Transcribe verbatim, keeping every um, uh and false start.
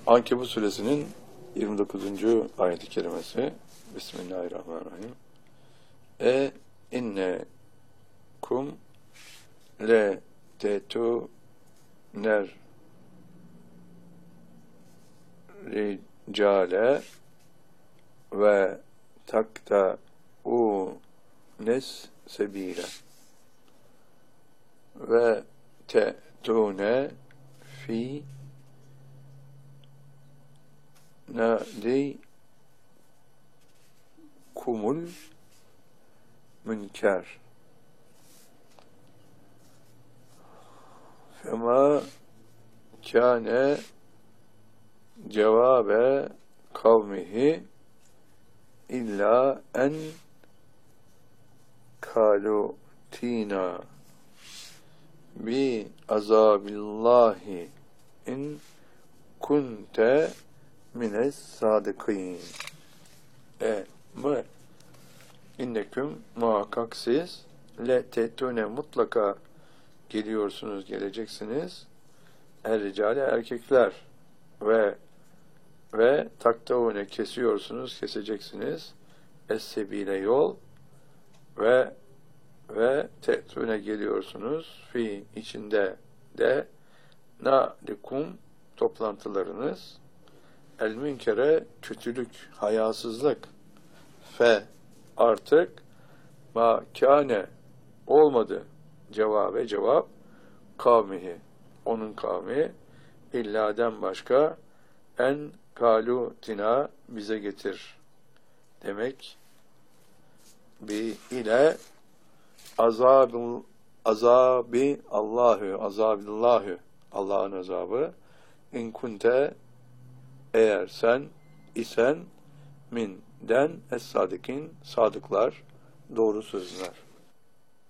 Ankebut suresinin yirmi dokuzuncu ayet-i kerimesi. Bismillahirrahmanirrahim. E inne kum le tetu ner ricale ve takta u nes sebile ve te'tune fi nadi kumul münker fema kâne cevabe kavmihi illa en kalu tina bi azabillahi in kunte mines sadıkîn. E mı inneküm muhakkak siz le tetune mutlaka geliyorsunuz, geleceksiniz. Er-ricale erkekler ve ve taktavune kesiyorsunuz, keseceksiniz. Es-sebile yol ve ve tetune geliyorsunuz. Fi içinde de nadikum toplantılarınız. El münkere kötülük, hayasızlık. Fe artık ma kâne olmadı. Cevabe cevap kavmihi onun kavmi illaden başka en kalu tina bize getir demek bi ile azabı azabi Allahü azabillahu Allah'ın azabı in kunte eğer sen isen min den es-sadikin sadıklar doğru sözler.